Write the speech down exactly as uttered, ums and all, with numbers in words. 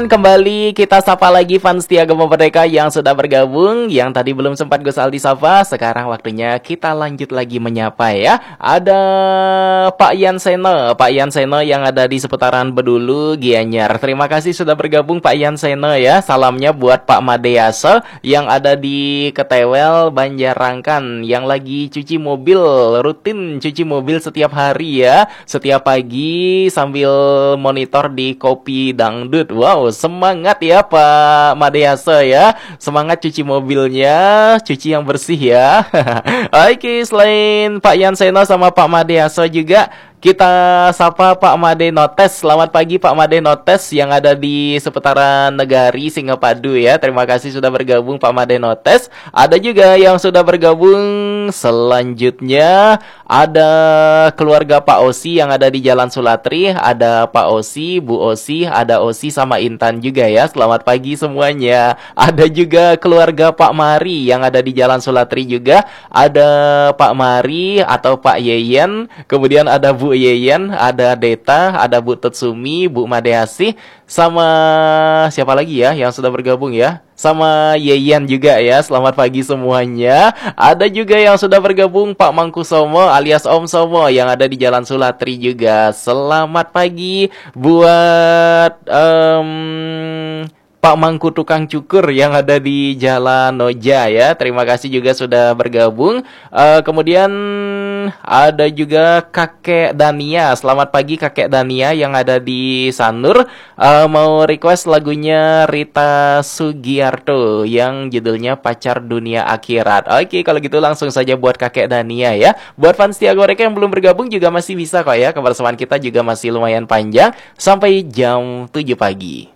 Kembali kita sapa lagi fans setia Gema Merdeka yang sudah bergabung. Yang tadi belum sempat Gus Aldi sapa, sekarang waktunya kita lanjut lagi menyapa ya. Ada Pak Yan Seno, Pak Yan Seno yang ada di seputaran Bedulu, Gianyar. Terima kasih sudah bergabung Pak Yan Seno ya. Salamnya buat Pak Madease yang ada di Ketewel, Banjarangkan, yang lagi cuci mobil, rutin cuci mobil setiap hari ya. Setiap pagi sambil monitor di Kopi Dangdut. Wow, semangat ya Pak Madease ya. Semangat cuci mobilnya, cuci yang bersih ya. Oke, selain Pak Yan Seno sama Pak Madease juga, kita sapa Pak Made Notes. Selamat pagi Pak Made Notes yang ada di seputaran Negari Singapadu ya. Terima kasih sudah bergabung Pak Made Notes. Ada juga yang sudah bergabung selanjutnya. Ada keluarga Pak Osi yang ada di Jalan Sulatri. Ada Pak Osi, Bu Osi, ada Osi sama Intan juga ya. Selamat pagi semuanya. Ada juga keluarga Pak Mari yang ada di Jalan Sulatri juga. Ada Pak Mari atau Pak Yeyen. Kemudian ada Bu Yeyen, ada Deta, ada Bu Tetsumi, Bu Madeasi, sama siapa lagi ya yang sudah bergabung ya? Sama Yeyen juga ya. Selamat pagi semuanya. Ada juga yang sudah bergabung Pak Mangkusomo alias Om Somo yang ada di Jalan Sulatri juga. Selamat pagi buat um, Pak Mangku tukang cukur yang ada di Jalan Noja ya. Terima kasih juga sudah bergabung. Uh, kemudian ada juga Kakek Dania. Selamat pagi Kakek Dania yang ada di Sanur. Uh, mau request lagunya Rita Sugiarto yang judulnya Pacar Dunia Akhirat. Oke, kalau gitu langsung saja buat Kakek Dania ya. Buat fans setia Goreka yang belum bergabung juga masih bisa kok ya. Kebersamaan kita juga masih lumayan panjang sampai jam tujuh pagi.